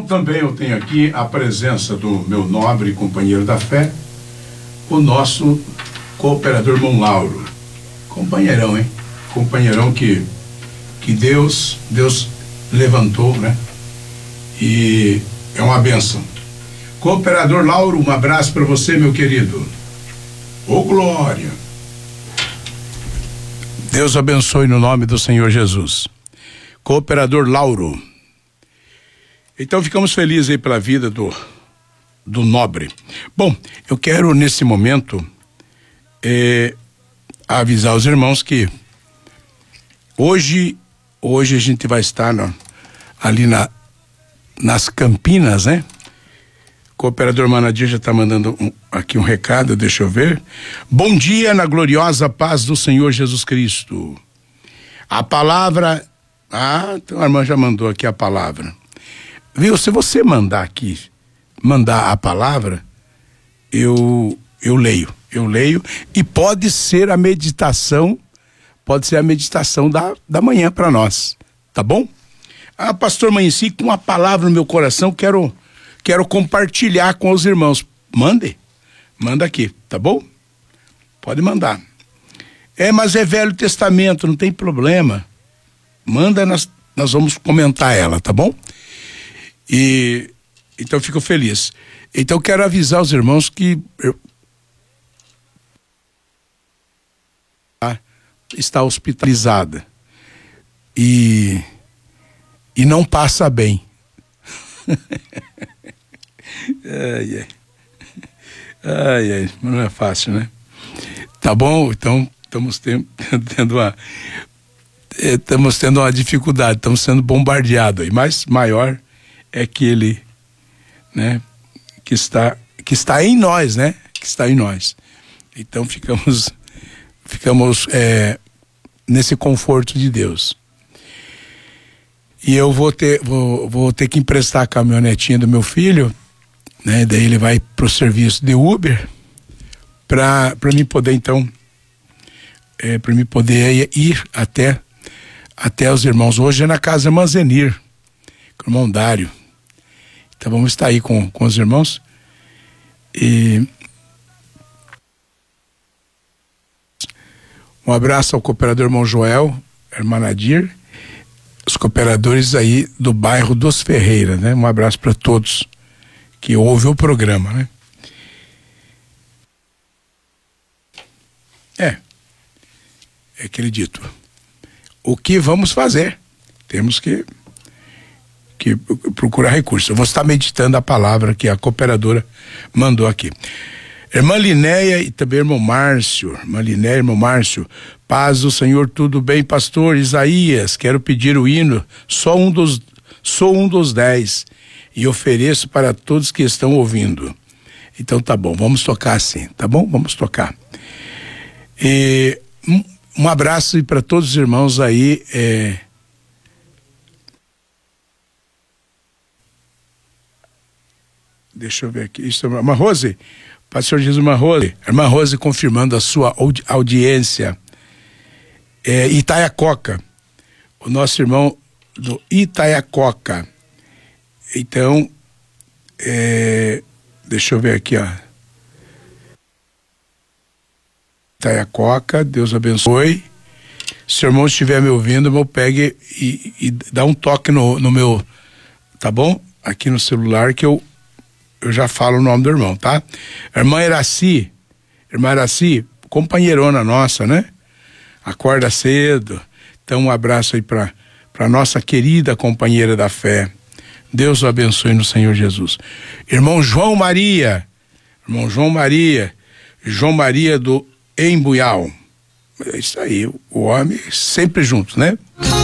também eu tenho aqui a presença do meu nobre companheiro da fé, o nosso cooperador irmão Lauro. Companheirão, hein? Companheirão que Deus levantou, né? E é uma bênção. Cooperador Lauro, um abraço para você, meu querido. Ô glória! Deus abençoe no nome do Senhor Jesus. Cooperador Lauro. Então ficamos felizes aí pela vida do nobre. Bom, eu quero nesse momento avisar os irmãos que hoje a gente vai estar ali nas Campinas, né? O cooperador Manadir já está mandando aqui um recado, deixa eu ver. Bom dia na gloriosa paz do Senhor Jesus Cristo. A palavra... então a irmã já mandou aqui a palavra. Viu, se você mandar a palavra, eu leio e pode ser a meditação da manhã para nós, tá bom? Pastor, amanheci com uma palavra no meu coração, quero compartilhar com os irmãos. Manda aqui, tá bom? Pode mandar. Mas é Velho Testamento, não tem problema. Manda, nós vamos comentar ela, tá bom? Então eu fico feliz. Então quero avisar os irmãos que está hospitalizada e não passa bem. Ai, não é fácil, né? Tá bom? Então estamos tendo uma dificuldade, estamos sendo bombardeados aí, mas maior é aquele, né, que está em nós, né? Que está em nós. Então ficamos nesse conforto de Deus. E eu vou ter que emprestar a caminhonetinha do meu filho, né? Daí ele vai pro serviço de Uber para mim poder então para mim poder ir até os irmãos. Hoje é na casa Manzenir, com o irmão Dário. Então vamos estar aí com os irmãos. E um abraço ao cooperador irmão Joel, irmã Nadir, os cooperadores aí do bairro dos Ferreira, né? Um abraço para todos que ouvem o programa, né? É aquele dito. O que vamos fazer? Temos que procurar recursos. Eu vou estar meditando a palavra que a cooperadora mandou aqui. Irmã Linéia e também irmão Márcio. Irmã Linéia, irmão Márcio. Paz do Senhor, tudo bem, pastor Isaías? Quero pedir o hino. Sou um dos 10 e ofereço para todos que estão ouvindo. Então tá bom, vamos tocar assim, tá bom? Vamos tocar. Um abraço para todos os irmãos aí. Deixa eu ver aqui. Isso, irmã Rose, pastor Jesus, irmã Rose confirmando a sua audiência. Itaiacoca, o nosso irmão do Itaiacoca. Então, deixa eu ver aqui, ó. Itaiacoca, Deus abençoe. Se o irmão estiver me ouvindo, eu pegue e dá um toque no meu, tá bom? Aqui no celular que eu já falo o nome do irmão, tá? Irmã Iraci, companheirona nossa, né? Acorda cedo. Então um abraço aí para nossa querida companheira da fé. Deus o abençoe no Senhor Jesus. Irmão João Maria do Embuial. É isso aí, o homem sempre junto, né?